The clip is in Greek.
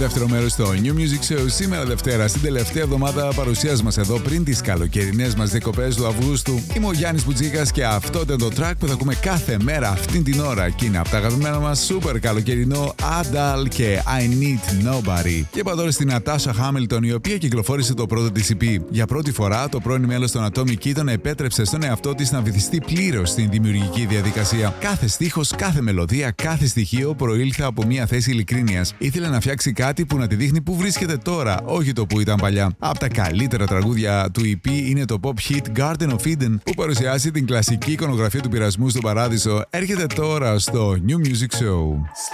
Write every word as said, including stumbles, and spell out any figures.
Δεύτερο μέρος στο New Music Show σήμερα Δευτέρα, στην τελευταία εβδομάδα παρουσίας μας εδώ πριν τις καλοκαιρινές μας διακοπές του Αυγούστου. Είμαι ο Γιάννης Μπουτζίκας και αυτό ήταν το track που θα ακούμε κάθε μέρα αυτήν την ώρα και είναι από τα αγαπημένα μας super καλοκαιρινό Adele και I Need Nobody. Και είπα τώρα στην Natasha Hamilton, η οποία κυκλοφόρησε το πρώτο της ι πι. Για πρώτη φορά, το πρώην μέλος των Atomic Kitten επέτρεψε στον εαυτό της να βυθιστεί πλήρως στην δημιουργική διαδικασία. Κάθε στίχος, κάθε μελωδία, κάθε στοιχείο προήλθε από μια θέση ειλικρίνειας. Ήθελε να φτιάξει κάτι που να τη δείχνει που βρίσκεται τώρα, όχι το που ήταν παλιά. Από τα καλύτερα τραγούδια του ι πι είναι το pop hit Garden of Eden, που παρουσιάζει την κλασική εικονογραφία του πειρασμού στον παράδεισο. Έρχεται τώρα στο New Music Show.